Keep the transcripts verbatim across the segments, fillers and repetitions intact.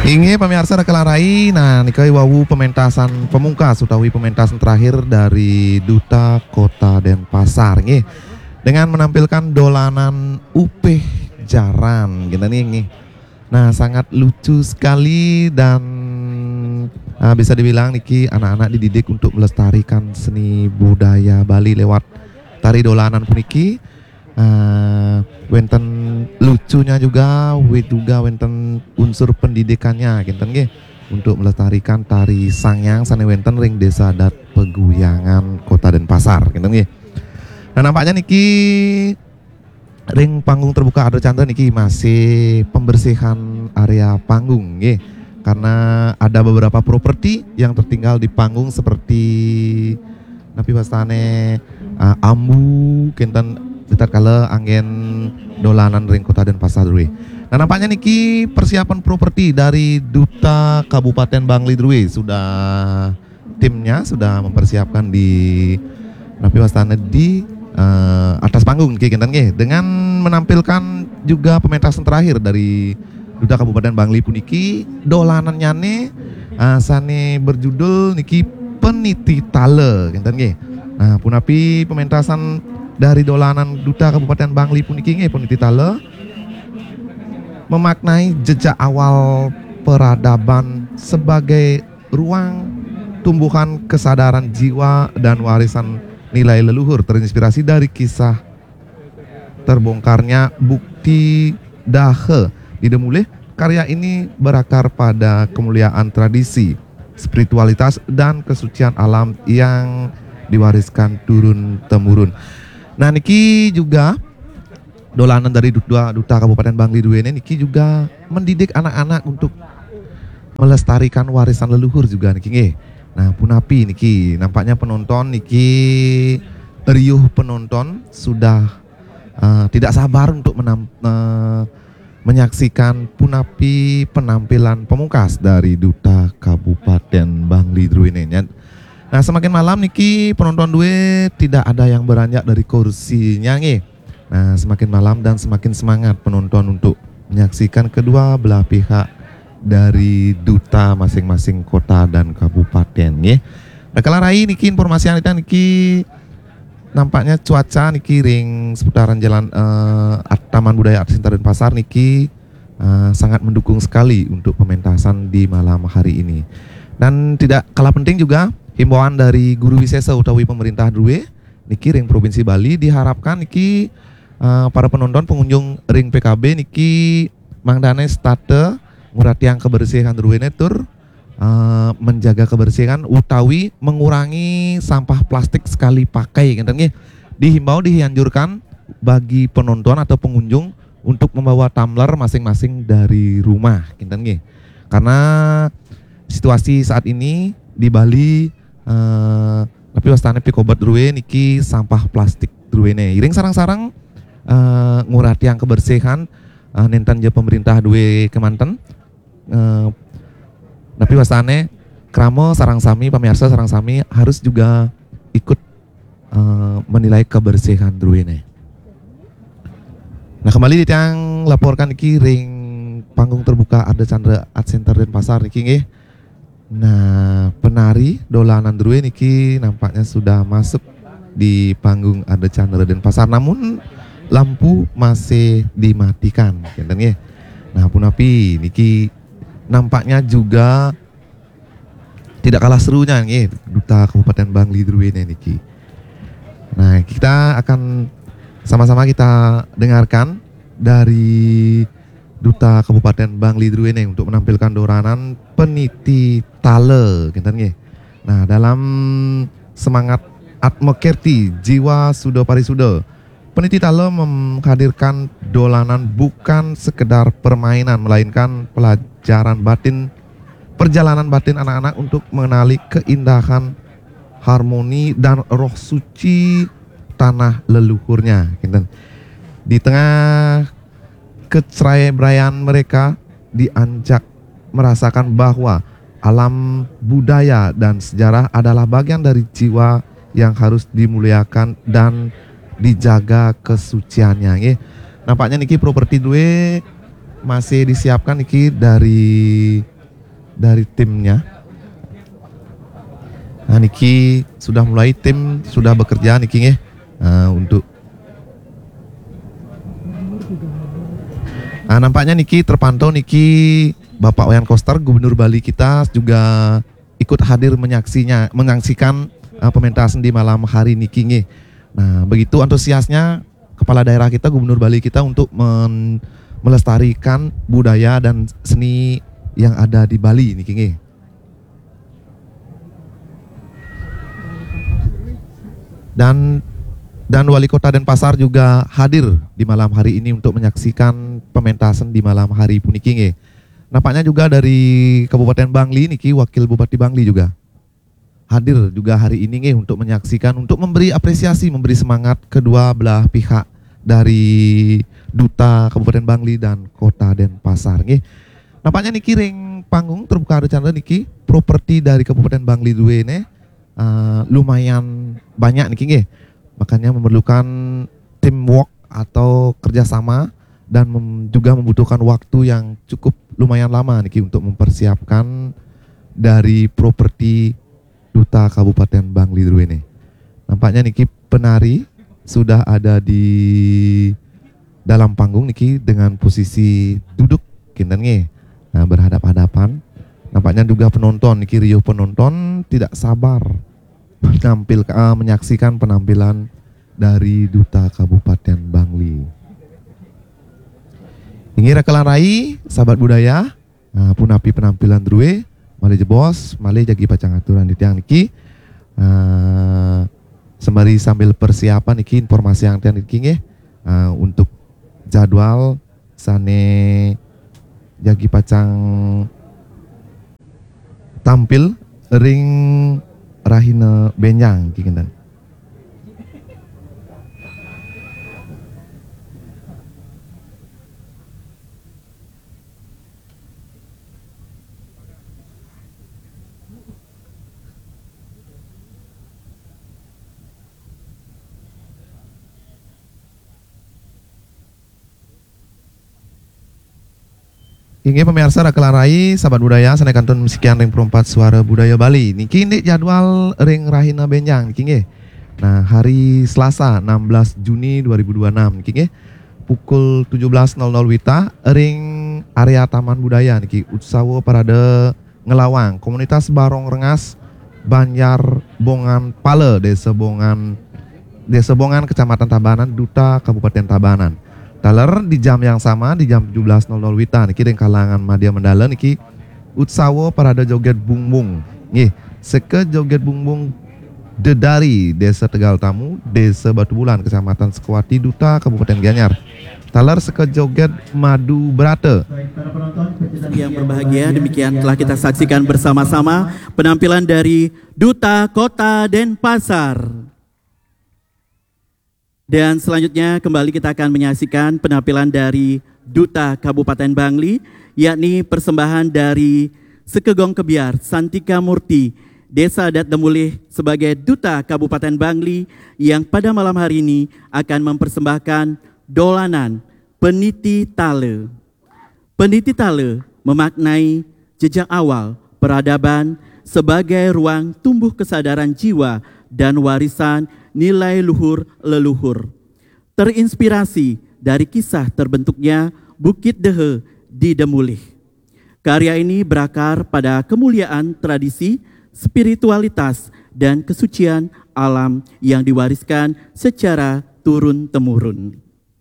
Inge pemirsa rekelarai, nah nikai wawu pementasan pemungkas utawi pementasan terakhir dari Duta Kota Denpasar nggih dengan menampilkan dolanan upeh jaran gitu nih nggih. Nah sangat lucu sekali dan uh, bisa dibilang niki anak-anak dididik untuk melestarikan seni budaya Bali lewat tari dolanan puniki. Uh, wenten lucunya juga, wit juga wenten unsur pendidikannya, kinten nggih, untuk melestarikan tari sangyang sane wenten ring desa adat Peguyangan Kota Denpasar, kinten nggih. Nah nampaknya niki ring panggung terbuka Ado Chandra niki masih pembersihan area panggung, nggih, karena ada beberapa properti yang tertinggal di panggung seperti napi pastane uh, ambu, kinten detat kala angin dolanan ring Kota Denpasar Drue. Nah nampaknya niki persiapan properti dari Duta Kabupaten Bangli Drue sudah timnya sudah mempersiapkan di napi wastana di uh, atas panggung niki kinten nggih dengan menampilkan juga pementasan terakhir dari Duta Kabupaten Bangli puniki dolanannya nih uh, sane berjudul niki Peniti Tale kinten nggih. Nah punapi pementasan dari dolanan Duta Kabupaten Bangli puniki nggih Peniti Tale memaknai jejak awal peradaban sebagai ruang tumbuhan kesadaran jiwa dan warisan nilai leluhur terinspirasi dari kisah terbongkarnya bukti dahe di Demulih. Karya ini berakar pada kemuliaan tradisi, spiritualitas dan kesucian alam yang diwariskan turun temurun. Nah niki juga dolanan dari Duta, Duta Kabupaten Bangli Drue ini niki juga mendidik anak-anak untuk melestarikan warisan leluhur juga niki nggih. Nah punapi niki nampaknya penonton niki riuh penonton sudah uh, tidak sabar untuk menam, uh, menyaksikan punapi penampilan pemungkas dari Duta Kabupaten Bangli Drue ini. Nah semakin malam niki penonton Due tidak ada yang beranjak dari kursinya nggih. Nah semakin malam dan semakin semangat penonton untuk menyaksikan kedua belah pihak dari duta masing-masing kota dan kabupaten nggih. Nah kalarai niki informasi yang niki nampaknya cuaca niki ring seputaran jalan uh, Taman Budaya Art Center Denpasar niki uh, sangat mendukung sekali untuk pementasan di malam hari ini. Dan tidak kalah penting juga himbauan dari guru wisesa utawi pemerintah Drue niki ring Provinsi Bali diharapkan niki uh, para penonton pengunjung ring P K B niki mangdane state nguratiang kebersihan Drue netur uh, menjaga kebersihan utawi mengurangi sampah plastik sekali pakai kinten nggih. Dihimbau dianjurkan bagi penonton atau pengunjung untuk membawa tumbler masing-masing dari rumah kinten nggih. Karena situasi saat ini di Bali Uh, tapi wastane pikobat Drue niki sampah plastik Drue ne iring sarang-sarang uh, ngurati yang kebersihan uh, nentan je pemerintah Drue kemanten uh, tapi wastane kramo sarang sami pemirsa sarang sami harus juga ikut uh, menilai kebersihan Drue ne. Nah kembali ditang laporkan niki ring panggung terbuka Ado Chandra Art Center Denpasar niki nggih. Nah, penari dolanan Drue niki nampaknya sudah masuk di panggung Ado Chandra Denpasar, namun lampu masih dimatikan, kinten nggih. Nah, punapi niki nampaknya juga tidak kalah serunya nggih Duta Kabupaten Bangli Drue niki. Nah, kita akan sama-sama kita dengarkan dari Duta Kabupaten Bangli Drue ini untuk menampilkan dolanan Peniti Tale kinten nggih. Nah, dalam semangat Atmokerti Jiwa Sudo Parisudo, Peniti Tale menghadirkan dolanan bukan sekedar permainan melainkan pelajaran batin, perjalanan batin anak-anak untuk mengenali keindahan, harmoni dan roh suci tanah leluhurnya kinten. Di tengah kecerahan mereka dianjak merasakan bahwa alam budaya dan sejarah adalah bagian dari jiwa yang harus dimuliakan dan dijaga kesuciannya nggih. Nampaknya niki properti Drue masih disiapkan niki dari dari timnya. Nah, niki sudah mulai, tim sudah bekerja niki nggih. Nah, untuk Nah, nampaknya niki terpantau niki Bapak Wayan Koster, Gubernur Bali kita juga ikut hadir menyaksinya, menyaksikan uh, pementasan di malam hari niki nggih. Nah, begitu antusiasnya kepala daerah kita, Gubernur Bali kita untuk men melestarikan budaya dan seni yang ada di Bali niki nggih. Dan dan Wali Kota Denpasar juga hadir di malam hari ini untuk menyaksikan pementasan di malam hari puniki nggih. Nampaknya juga dari Kabupaten Bangli niki Wakil Bupati Bangli juga hadir juga hari ini nggih untuk menyaksikan, untuk memberi apresiasi, memberi semangat kedua belah pihak dari Duta Kabupaten Bangli dan Kota Denpasar nggih. Nampaknya niki ring panggung terbuka rencana niki properti dari Kabupaten Bangli dua ini uh, lumayan banyak niki nggih. Makanya memerlukan teamwork atau kerjasama dan mem juga membutuhkan waktu yang cukup lumayan lama niki untuk mempersiapkan dari properti Duta Kabupaten Bangli dua ini. Nampaknya niki penari sudah ada di dalam panggung niki dengan posisi duduk kinten nggih. Nah, berhadap-hadapan. Nampaknya juga penonton niki riuh penonton tidak sabar menampil uh, menyaksikan penampilan dari Duta Kabupaten Bangli. Ini rekalan rai sahabat budaya, uh, punapi penampilan drue, mali jebos, mali jagi pacang aturan di tiang niki. Uh, sembari sambil persiapan niki informasi yang tiang niki nggih, uh, untuk jadwal sane jagi pacang tampil ring Rahina Benjang kikendan. Ini pemirsa rakalan rai sahabat budaya sana kantun sekian ring perempat suara budaya Bali. Niki ini jadwal ring Rahina Benjang niki nggih. Nah, hari Selasa enam belas Juni dua ribu dua puluh enam niki nggih pukul tujuh belas nol nol wita ring area Taman Budaya niki Utsawa Parade Ngelawang Komunitas Barong Rengas Banjar Bongan Pale Desa Bongan Desa Bongan Kecamatan Tabanan Duta Kabupaten Tabanan. Taler di jam yang sama di jam tujuh belas nol nol wita niki dengan kalangan Madya Mandala niki Utsawa Parade Joget Bungbung nggih seke joget bungbung Dedari Desa Tegal Tamu Desa Batu Bulan Kecamatan Sekwati Duta Kabupaten Gianyar. Taler seke joget Madu Brate. Yang berbahagia, demikian telah kita saksikan bersama-sama penampilan dari Duta Kota Denpasar. Dan selanjutnya kembali kita akan menyaksikan penampilan dari Duta Kabupaten Bangli, yakni persembahan dari Sekegong Kebiar Santika Murti, Desa Adat Demulih sebagai Duta Kabupaten Bangli yang pada malam hari ini akan mempersembahkan dolanan Peniti Tale. Peniti Tale memaknai jejak awal peradaban sebagai ruang tumbuh kesadaran jiwa dan warisan nilai luhur leluhur. Terinspirasi dari kisah terbentuknya Bukit Dehe di Demulih. Karya ini berakar pada kemuliaan tradisi, spiritualitas, dan kesucian alam yang diwariskan secara turun-temurun.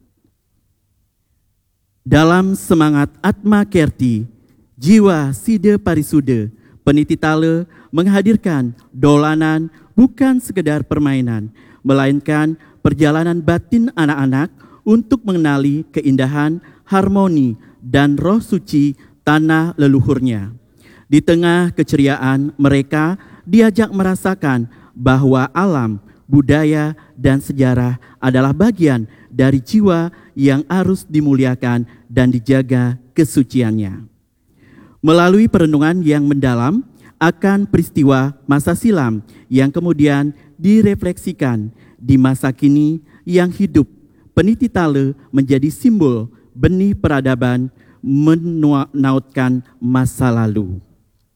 Dalam semangat Atma Kerti, jiwa Side Parisude, Peniti Tale menghadirkan dolanan bukan sekedar permainan, melainkan perjalanan batin anak-anak untuk mengenali keindahan, harmoni, dan roh suci tanah leluhurnya. Di tengah keceriaan mereka diajak merasakan bahwa alam, budaya, dan sejarah adalah bagian dari jiwa yang harus dimuliakan dan dijaga kesuciannya. Melalui perenungan yang mendalam akan peristiwa masa silam yang kemudian direfleksikan di masa kini yang hidup, Peniti Tale menjadi simbol benih peradaban menautkan masa lalu.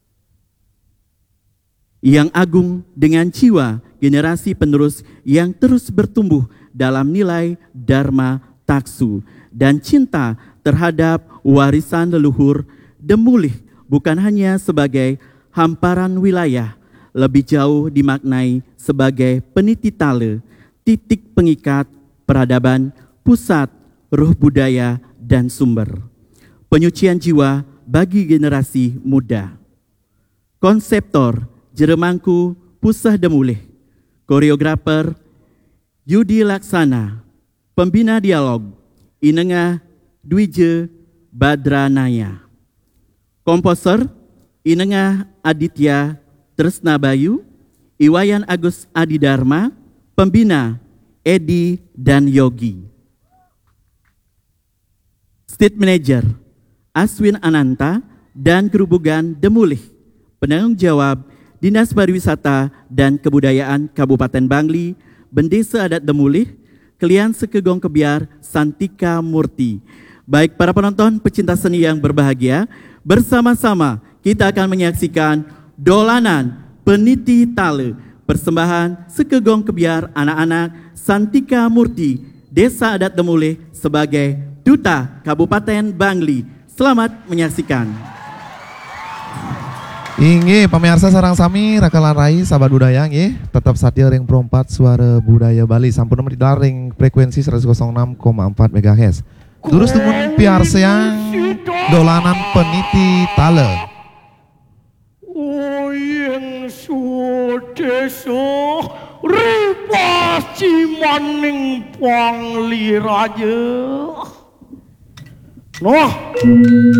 yang agung dengan jiwa generasi penerus yang terus bertumbuh dalam nilai Dharma Taksu dan cinta terhadap warisan leluhur Demulih bukan hanya sebagai hamparan wilayah, lebih jauh dimaknai sebagai peniti tale, titik pengikat peradaban, pusat ruh budaya dan sumber penyucian jiwa bagi generasi muda. Konseptor Jeremangku Pusah Demulih, koreografer Yudi Laksana, pembina dialog Inengah Dwije Badranaya, komposer Inengah Aditya Tresna Bayu, Iwayan Agus Adidharma, pembina Edi dan Yogi. State Manager Aswin Ananta dan Kerubugan Demulih, penanggung jawab Dinas Pariwisata dan Kebudayaan Kabupaten Bangli, Bendesa Adat Demulih, Kelian Sekegong Kebiar Santika Murti. Baik para penonton pecinta seni yang berbahagia, bersama-sama kita akan menyaksikan dolanan peniti tale, persembahan Sekegong Kebiar anak-anak Santika Murti, Desa Adat Demulih sebagai Duta Kabupaten Bangli. Selamat menyaksikan. Inge pemirsa sarang sami rakalan rai sahabat budaya nggih tetap satia ring perempat suara budaya Bali sampun nomor ring frekuensi seratus enam koma empat megahertz. Terus temun piarsa yang dolanan peniti tale. Oyeng sudeso ripas cimaning pangli raja. Noh